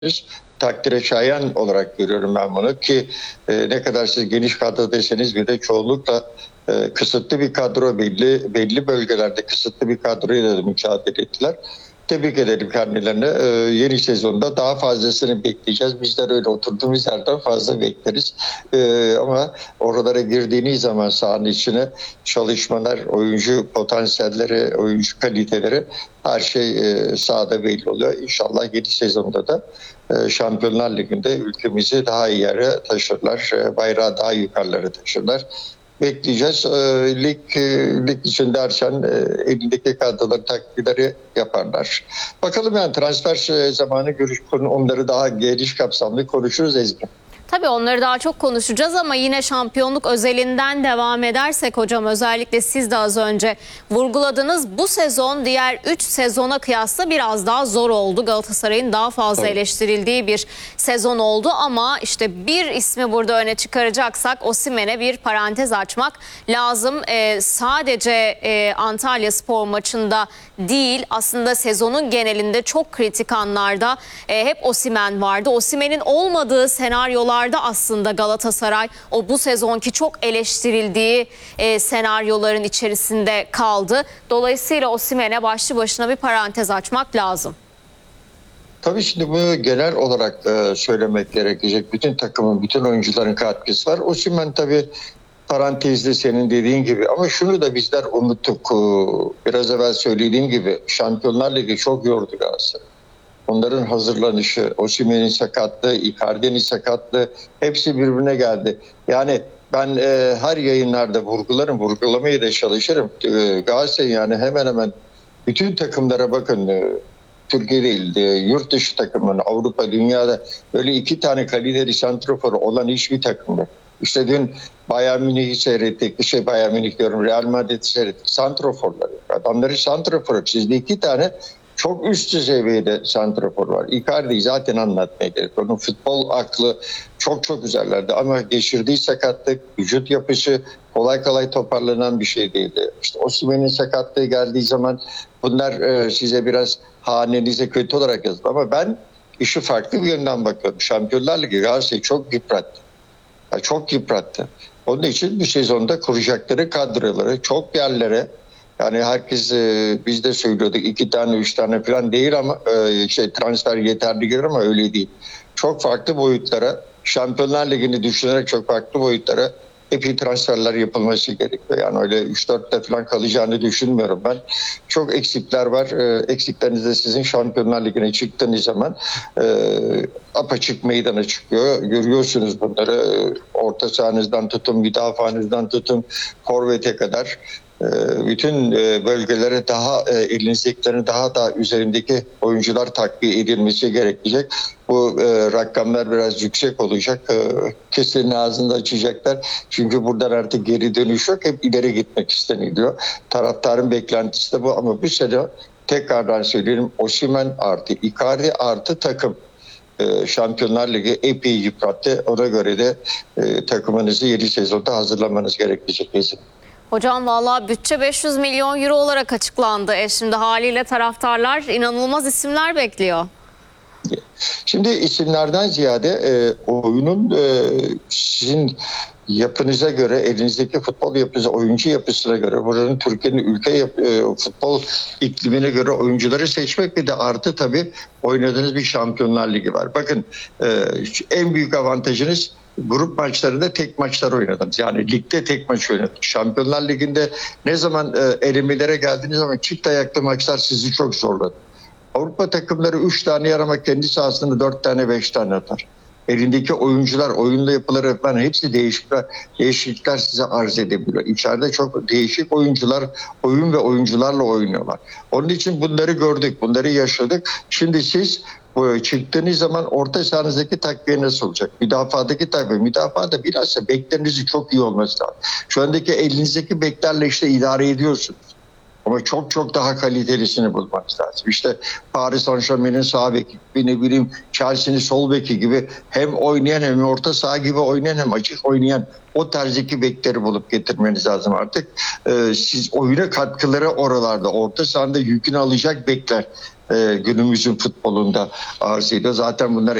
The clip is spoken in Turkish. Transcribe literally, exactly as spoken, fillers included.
takdire şayan olarak görüyorum ben bunu ki e, ne kadar siz geniş kadro deseniz bir de çoğunlukla e, kısıtlı bir kadro belli belli bölgelerde kısıtlı bir kadroyla da mücadele ettiler. Tebrik ederim kendilerine. Ee, yeni sezonda daha fazlasını bekleyeceğiz. Bizler öyle oturduğumuz yerden fazla bekleriz. Ee, ama oralara girdiğiniz zaman sahanın içine çalışmalar, oyuncu potansiyelleri, oyuncu kaliteleri her şey e, sahada belli oluyor. İnşallah yeni sezonda da e, Şampiyonlar Ligi'nde ülkemizi daha iyi yere taşırlar. E, bayrağı daha yukarılara taşırlar. Bekleyeceğiz. E, lig, e, lig için dersen e, elindeki kadroları takdirleri yaparlar. Bakalım yani transfer e, zamanı görüş konu onları daha geniş kapsamlı konuşuruz Ezgi. Tabii onları daha çok konuşacağız ama yine şampiyonluk özelinden devam edersek hocam, özellikle siz de az önce vurguladınız. Bu sezon diğer üç sezona kıyasla biraz daha zor oldu. Galatasaray'ın daha fazla Tabii. eleştirildiği bir sezon oldu ama işte bir ismi burada öne çıkaracaksak Osimhen'e bir parantez açmak lazım. Ee, sadece e, Antalyaspor maçında değil, aslında sezonun genelinde çok kritik anlarda e, hep Osimhen vardı. Osimhen'in olmadığı senaryolar da aslında Galatasaray o bu sezonki çok eleştirildiği e, senaryoların içerisinde kaldı. Dolayısıyla Osimhen'e başlı başına bir parantez açmak lazım. Tabii şimdi bunu genel olarak e, söylemek gerekecek. Bütün takımın, bütün oyuncuların katkısı var. Osimhen tabii parantezli senin dediğin gibi ama şunu da bizler unuttuk. Biraz evvel söylediğim gibi Şampiyonlar Ligi çok yordu Galatasaray. Onların hazırlanışı, Osimhen'in sakatlığı, Icardi'nin sakatlığı hepsi birbirine geldi. Yani ben e, her yayınlarda vurgularım, vurgulamaya da çalışırım. E, Galatasaray yani hemen hemen bütün takımlara bakın. E, Türkiye değil, e, yurt dışı takımın, Avrupa, dünyada böyle iki tane kaliteli santraforu olan hiçbir takımda. İşte dün Bayern Münih'i seyrettik, şey Bayern Münih diyorum, Real Madrid'i seyrettik. Santraforları, adamları santraforu. Sizde iki tane çok üst seviyede santrafor var. Icardi'yi zaten anlatmaya gerek. Onun futbol aklı çok çok güzellerdi ama geçirdiği sakatlık, vücut yapısı kolay kolay toparlanan bir şey değildi. İşte Osimhen'in sakatlığı geldiği zaman bunlar e, size biraz hanenize kötü olarak yazıldı ama ben işi farklı bir yönden bakıyorum. Şampiyonlar Ligi Galatasaray'ı çok yıprattı. Yani çok yıprattı. Onun için bu sezonda kuracakları kadroları çok yerlere, yani herkes e, biz de söylüyorduk iki tane üç tane falan değil ama e, şey transfer yeterli gelir ama öyle değil. Çok farklı boyutlara, Şampiyonlar Ligi'ni düşünerek çok farklı boyutlara epey transferler yapılması gerekiyor. Yani öyle üç dörtte falan kalacağını düşünmüyorum ben. Çok eksikler var. E, eksikleriniz de sizin Şampiyonlar Ligi'ne çıktığınız zaman e, apaçık meydana çıkıyor. Görüyorsunuz bunları. Orta sahanızdan tutun, müdafaanızdan tutun, forvete kadar. Bütün bölgelere daha elinizdekilerin daha da üzerindeki oyuncular takviye edilmesi gerekecek. Bu rakamlar biraz yüksek olacak. Kesenin ağzını açacaklar. Çünkü buradan artık geri dönüş yok. Hep ileri gitmek isteniliyor. Taraftarın beklentisi de bu ama bu sene tekrardan söyleyelim Osimhen artı Icardi artı takım Şampiyonlar Ligi epey yıprattı. Ona göre de takımınızı yeni sezonda hazırlamanız gerekecek. Hocam vallahi bütçe beş yüz milyon euro olarak açıklandı. E şimdi haliyle taraftarlar inanılmaz isimler bekliyor. Şimdi isimlerden ziyade e, oyunun e, sizin yapınıza göre, elinizdeki futbol yapısı, oyuncu yapısına göre, buranın Türkiye'nin ülke yap, e, futbol iklimine göre oyuncuları seçmek bir de artı tabii oynadığınız bir Şampiyonlar Ligi var. Bakın e, en büyük avantajınız grup maçlarında tek maçlar oynadınız. Yani ligde tek maç oynadınız. Şampiyonlar Ligi'nde ne zaman e, elemelere geldiğiniz zaman çift ayaklı maçlar sizi çok zorladı. Avrupa takımları üç tane yarama kendi sahasında dört tane beş tane atar. Elindeki oyuncular, oyunda yapıları falan hepsi değişiklikler, değişiklikler size arz edebiliyor. İçeride çok değişik oyuncular, oyun ve oyuncularla oynuyorlar. Onun için bunları gördük, bunları yaşadık. Şimdi siz bu çıktığınız zaman orta sahanızdaki takviye nasıl olacak? Müdafadaki takviye. Müdafada bilhassa beklerinizin çok iyi olması lazım. Şu andaki elinizdeki beklerle işte idare ediyorsunuz. Ama çok çok daha kalitelisini bulmanız lazım. İşte Paris Saint-Germain'in sağ beki, ne bileyim Chelsea'nin sol beki gibi hem oynayan hem orta saha gibi oynayan hem açık oynayan o tarzdaki bekleri bulup getirmeniz lazım artık. Ee, siz oyuna katkıları oralarda, orta sahada yükünü alacak bekler. e, günümüzün futbolunda arz ediyor. Zaten bunlar